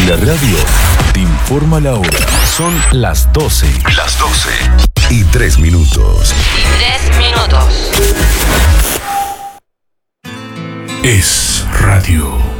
La radio te informa la hora. Son las 12. Las 12 y 3 minutos. Es radio.